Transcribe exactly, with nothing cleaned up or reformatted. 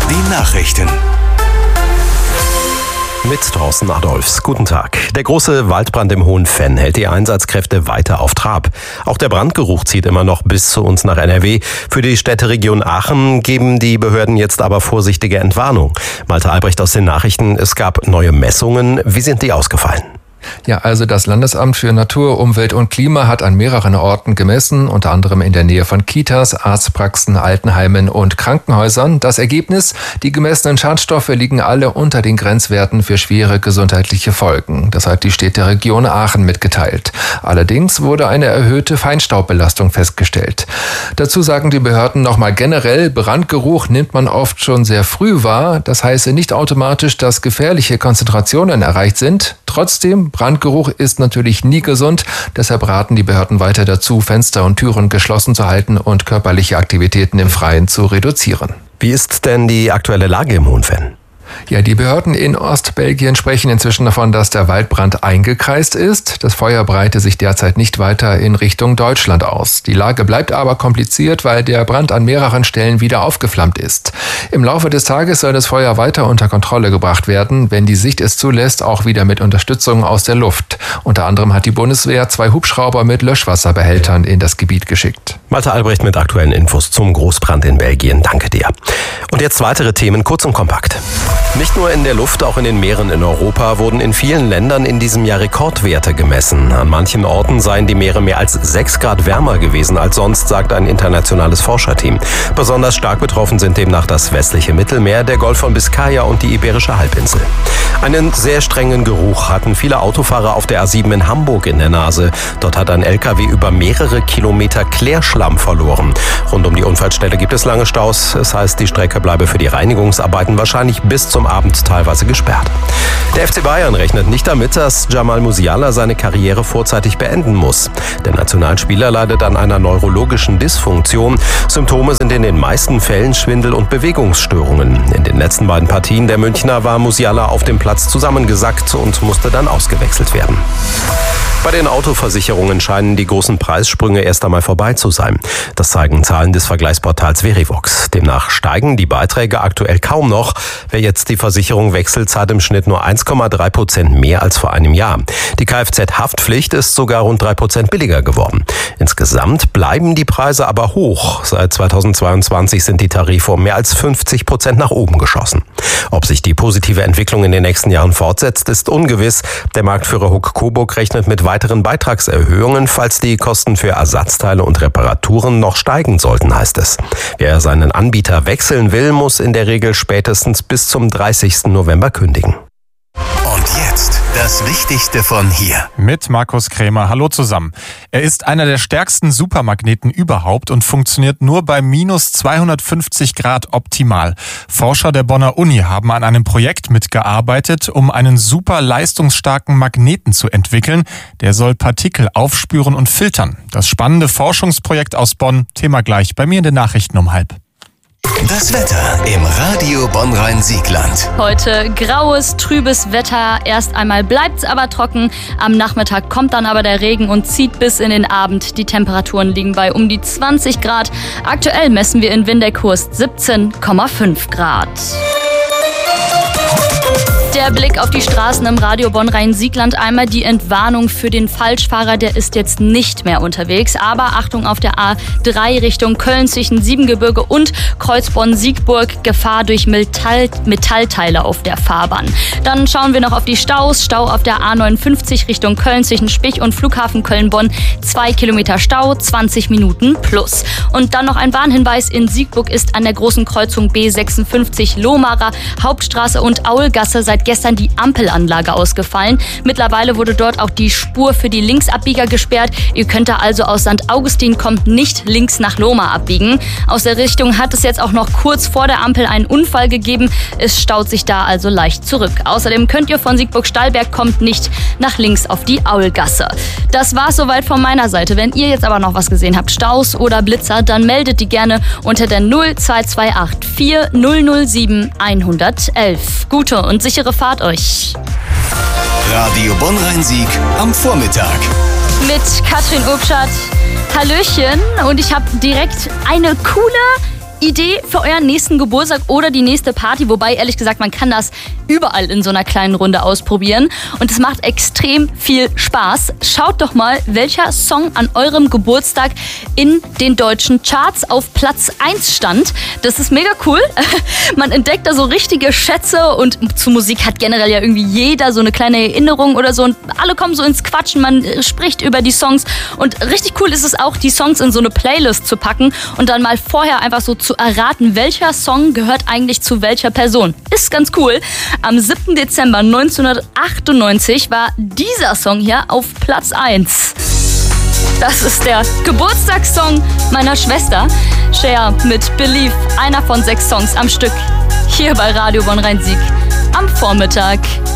Die Nachrichten. Mit Thorsten Adolfs. Guten Tag. Der große Waldbrand im Hohenfenn hält die Einsatzkräfte weiter auf Trab. Auch der Brandgeruch zieht immer noch bis zu uns nach N R W. Für die Städteregion Aachen geben die Behörden jetzt aber vorsichtige Entwarnung. Malte Albrecht aus den Nachrichten. Es gab neue Messungen. Wie sind die ausgefallen? Ja, also das Landesamt für Natur, Umwelt und Klima hat an mehreren Orten gemessen, unter anderem in der Nähe von Kitas, Arztpraxen, Altenheimen und Krankenhäusern. Das Ergebnis: Die gemessenen Schadstoffe liegen alle unter den Grenzwerten für schwere gesundheitliche Folgen. Das hat die Städteregion Aachen mitgeteilt. Allerdings wurde eine erhöhte Feinstaubbelastung festgestellt. Dazu sagen die Behörden nochmal generell, Brandgeruch nimmt man oft schon sehr früh wahr. Das heiße nicht automatisch, dass gefährliche Konzentrationen erreicht sind. Trotzdem, Brandgeruch ist natürlich nie gesund. Deshalb raten die Behörden weiter dazu, Fenster und Türen geschlossen zu halten und körperliche Aktivitäten im Freien zu reduzieren. Wie ist denn die aktuelle Lage im Hohenfenn? Ja, die Behörden in Ostbelgien sprechen inzwischen davon, dass der Waldbrand eingekreist ist. Das Feuer breite sich derzeit nicht weiter in Richtung Deutschland aus. Die Lage bleibt aber kompliziert, weil der Brand an mehreren Stellen wieder aufgeflammt ist. Im Laufe des Tages soll das Feuer weiter unter Kontrolle gebracht werden, wenn die Sicht es zulässt, auch wieder mit Unterstützung aus der Luft. Unter anderem hat die Bundeswehr zwei Hubschrauber mit Löschwasserbehältern in das Gebiet geschickt. Malte Albrecht mit aktuellen Infos zum Großbrand in Belgien. Danke dir. Und jetzt weitere Themen, kurz und kompakt. Nicht nur in der Luft, auch in den Meeren in Europa wurden in vielen Ländern in diesem Jahr Rekordwerte gemessen. An manchen Orten seien die Meere mehr als sechs Grad wärmer gewesen als sonst, sagt ein internationales Forscherteam. Besonders stark betroffen sind demnach das westliche Mittelmeer, der Golf von Biskaya und die Iberische Halbinsel. Einen sehr strengen Geruch hatten viele Autofahrer auf der A sieben in Hamburg in der Nase. Dort hat ein L K W über mehrere Kilometer Klärschlamm verloren. Rund um die Unfallstelle gibt es lange Staus. Es heißt, die Strecke bleibe für die Reinigungsarbeiten wahrscheinlich bis zum Abend teilweise gesperrt. Der F C Bayern rechnet nicht damit, dass Jamal Musiala seine Karriere vorzeitig beenden muss. Der Nationalspieler leidet an einer neurologischen Dysfunktion. Symptome sind in den meisten Fällen Schwindel und Bewegungsstörungen. In den letzten beiden Partien der Münchner war Musiala auf dem Platz zusammengesackt und musste dann ausgewechselt werden. Bei den Autoversicherungen scheinen die großen Preissprünge erst einmal vorbei zu sein. Das zeigen Zahlen des Vergleichsportals Verivox. Demnach steigen die Beiträge aktuell kaum noch. Wer jetzt die Versicherung wechselt, zahlt im Schnitt nur eins Komma drei Prozent mehr als vor einem Jahr. Die Kfz-Haftpflicht ist sogar rund drei Prozent billiger geworden. Insgesamt bleiben die Preise aber hoch. Seit zweitausendzweiundzwanzig sind die Tarife um mehr als fünfzig Prozent nach oben geschossen. Ob sich die positive Entwicklung in den nächsten Jahren fortsetzt, ist ungewiss. Der Marktführer Huck Coburg rechnet mit weiteren Beitragserhöhungen, falls die Kosten für Ersatzteile und Reparaturen noch steigen sollten, heißt es. Wer seinen Anbieter wechseln will, muss in der Regel spätestens bis zum dreißigsten November kündigen. Und jetzt das Wichtigste von hier. Mit Markus Krämer. Hallo zusammen. Er ist einer der stärksten Supermagneten überhaupt und funktioniert nur bei minus zweihundertfünfzig Grad optimal. Forscher der Bonner Uni haben an einem Projekt mitgearbeitet, um einen super leistungsstarken Magneten zu entwickeln. Der soll Partikel aufspüren und filtern. Das spannende Forschungsprojekt aus Bonn. Thema gleich bei mir in den Nachrichten um halb. Das Wetter im Radio Bonn-Rhein-Siegland. Heute graues, trübes Wetter. Erst einmal bleibt's aber trocken. Am Nachmittag kommt dann aber der Regen und zieht bis in den Abend. Die Temperaturen liegen bei um die zwanzig Grad. Aktuell messen wir in Windeck-Hurst siebzehn Komma fünf Grad. Der Blick auf die Straßen im Radio Bonn-Rhein-Siegland. Einmal die Entwarnung für den Falschfahrer, der ist jetzt nicht mehr unterwegs. Aber Achtung auf der A drei Richtung Köln zwischen Siebengebirge und Kreuzborn-Siegburg. Gefahr durch Metall- Metallteile auf der Fahrbahn. Dann schauen wir noch auf die Staus. Stau auf der A neunundfünfzig Richtung Köln zwischen Spich und Flughafen Köln-Bonn. Zwei Kilometer Stau, zwanzig Minuten plus. Und dann noch ein Warnhinweis. In Siegburg ist an der großen Kreuzung B sechsundfünfzig Lohmarer, Hauptstraße und Aulgasse seit gestern die Ampelanlage ausgefallen. Mittlerweile wurde dort auch die Spur für die Linksabbieger gesperrt. Ihr könnt da also aus Sankt Augustin kommt nicht links nach Lohmar abbiegen. Aus der Richtung hat es jetzt auch noch kurz vor der Ampel einen Unfall gegeben. Es staut sich da also leicht zurück. Außerdem könnt ihr von Siegburg-Stallberg kommt nicht nach links auf die Aulgasse. Das war's soweit von meiner Seite. Wenn ihr jetzt aber noch was gesehen habt, Staus oder Blitzer, dann meldet die gerne unter der null zwei zwei acht vier null null sieben eins eins eins. Gute und sichere Fahrt euch. Radio Bonn-Rhein-Sieg am Vormittag. Mit Katrin Obschat. Hallöchen. Und ich habe direkt eine coole Idee für euren nächsten Geburtstag oder die nächste Party. Wobei, ehrlich gesagt, man kann das überall in so einer kleinen Runde ausprobieren. Und es macht extrem viel Spaß. Schaut doch mal, welcher Song an eurem Geburtstag in den deutschen Charts auf Platz eins stand. Das ist mega cool. Man entdeckt da so richtige Schätze und zu Musik hat generell ja irgendwie jeder so eine kleine Erinnerung oder so. Und alle kommen so ins Quatschen, man spricht über die Songs. Und richtig cool ist es auch, die Songs in so eine Playlist zu packen und dann mal vorher einfach so zu erraten, welcher Song gehört eigentlich zu welcher Person. Ist ganz cool. Am siebten Dezember neunzehnhundertachtundneunzig war dieser Song hier auf Platz eins. Das ist der Geburtstagssong meiner Schwester. Cher mit Believe, einer von sechs Songs am Stück. Hier bei Radio Bonn Rhein-Sieg am Vormittag.